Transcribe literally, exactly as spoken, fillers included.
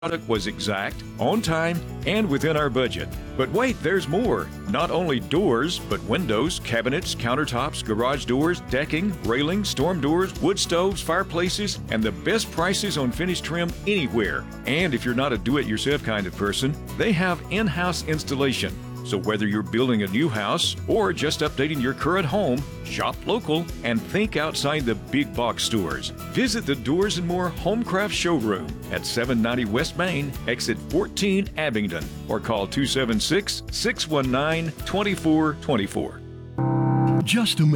product was exact, on time, and within our budget. But wait, there's more. Not only doors, but windows, cabinets, countertops, garage doors, decking, railings, storm doors, wood stoves, fireplaces, and the best prices on finished trim anywhere. And if you're not a do-it-yourself kind of person, they have in-house installation. So whether you're building a new house or just updating your current home, shop local and think outside the big box stores. Visit the Doors and More Homecraft Showroom at seven ninety West Main, exit fourteen, Abingdon, or call two seven six, six one nine, two four two four. Just a